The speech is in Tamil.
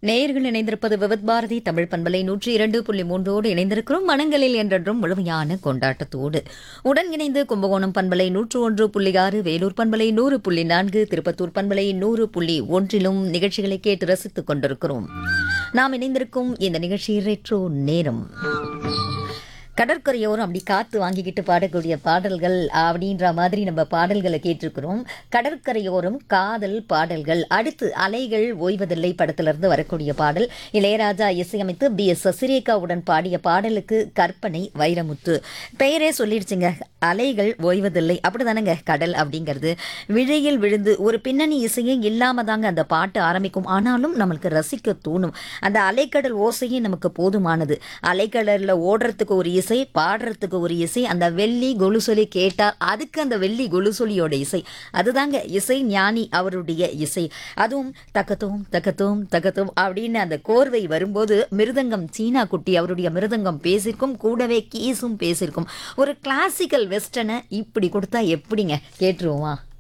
நேயர்கள் இணைந்திருப்பது விவித் பாரதி தமிழ் பண்பலை 102.3 இணைந்திருக்கிறோம். மனங்களில் என்றென்றும் முழுமையான கொண்டாட்டத்தோடு உடன் இணைந்து கும்பகோணம் பண்பலை 101.6, வேலூர் பண்பலை 100.4, திருப்பத்தூர் பண்பலை 100.1 நிகழ்ச்சிகளை கேட்டு ரசித்துக் கொண்டிருக்கிறோம். நாம் இணைந்திருக்கும் இந்த நிகழ்ச்சி ரெட்ரோ நேரம். கடற்கரையோரம் அப்படி காத்து வாங்கிக்கிட்டு பாடக்கூடிய பாடல்கள் அப்படின்ற மாதிரி நம்ம பாடல்களை கேட்டிருக்கிறோம். கடற்கரையோரம் காதல் பாடல்கள். அடுத்து அலைகள் ஓய்வதில்லை படத்திலிருந்து வரக்கூடிய பாடல். இளையராஜா இசையமைத்து BS சசிரேகாவுடன் பாடிய பாடலுக்கு கற்பனை வைரமுத்து. பெயரே சொல்லிடுச்சுங்க, அலைகள் ஓய்வதில்லை. அப்படிதானங்க கடல் அப்படிங்கிறது. விழியில் விழுந்து ஒரு பின்னணி இசையே இல்லாம தாங்க அந்த பாட்டு ஆரம்பிக்கும். ஆனாலும் நம்மளுக்கு ரசிக்க தோணும். அந்த அலைக்கடல் ஓசையே நமக்கு போதுமானது. அலைக்கடல்ல ஓடுறதுக்கு ஒரு இசை, பாடுறதுக்கு ஒரு இசை, அந்த வெள்ளி கொலுசொலி கேட்டா அதுக்கு அந்த வெள்ளி கொலுசொலியோட இசை, அதுதாங்க இசை ஞானி அவருடைய இசை. அதுவும் தக்கத்தோம் தக்கத்தோம் தக்கத்தோம் அப்படின்னு அந்த கோர்வை வரும்போது மிருதங்கம் சீனா குட்டி அவருடைய மிருதங்கம் பேசியிருக்கும், கூடவே கீஸும் பேசியிருக்கும். ஒரு கிளாசிக்கல் வெஸ்டர்னை இப்படி கொடுத்தா எப்படிங்க? கேட்டுருவோமா?